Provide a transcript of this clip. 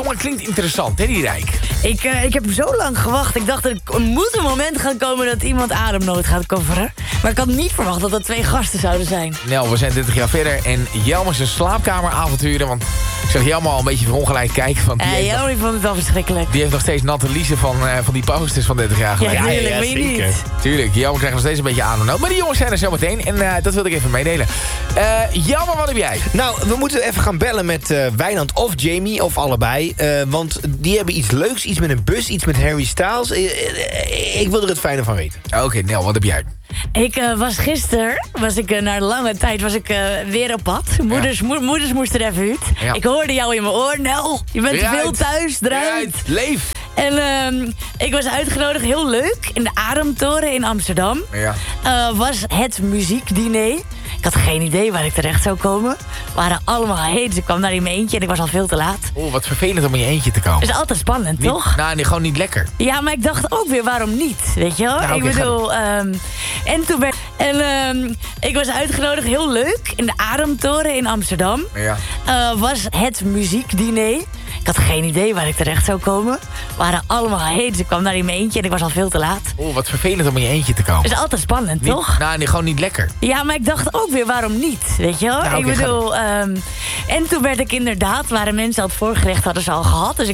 jongen klinkt interessant, hè, die Rijk? Ik heb zo lang gewacht. Ik dacht, er moet een moment gaan komen dat iemand ademnood gaat coveren. Maar ik had niet verwacht dat er 2 gasten zouden zijn. Nou, we zijn 30 jaar verder en Jelmer zijn slaapkameravonturen. Want ik zag Jelmer al een beetje verongelijkt kijken. Want Jelmer vond het wel verschrikkelijk. Die heeft nog steeds natte liezen van die posters van 30 jaar geleden. Ja, tuurlijk, weet je niet. Tuurlijk, Jelmer krijgt nog steeds een beetje ademnood. Maar die jongens zijn er zo meteen en dat wilde ik even meedelen. Jelmer, wat heb jij? Nou, we moeten even gaan bellen met Wijnand of Jamie, of allebei. Want die hebben iets leuks, iets met een bus, iets met Harry Styles. Ik wil er het fijne van weten. Oké, Nel, wat heb jij? Ik was gisteren, na lange tijd, weer op pad. Moeders moesten er even uit. Ja. Ik hoorde jou in mijn oor. Nel, je bent te veel thuis, eruit. Leef. En ik was uitgenodigd, heel leuk, in de Ademtoren in Amsterdam. Ja. Was het muziekdiner. Ik had geen idee waar ik terecht zou komen. We waren allemaal heet, dus ik kwam daar in mijn eentje en ik was al veel te laat. Oh, wat vervelend om in je eentje te komen. Dat is altijd spannend, toch? Nou, nee, gewoon niet lekker. Ja, maar ik dacht ook weer, waarom niet? Weet je wel? Nou, ik bedoel, ik was uitgenodigd, heel leuk, in de Ademtoren in Amsterdam. Ja. Was het muziekdiner. Ik had geen idee waar ik terecht zou komen. We waren allemaal heet, dus ik kwam daar in mijn eentje en ik was al veel te laat. Oh, wat vervelend om in je eentje te komen. Dat is altijd spannend, toch? Nou, nee, gewoon niet lekker. Ja, maar ik dacht ook weer, waarom niet? Weet je wel? Nou, ik bedoel, en toen werd ik inderdaad, waren mensen al het voorgerecht hadden ze al gehad. Dus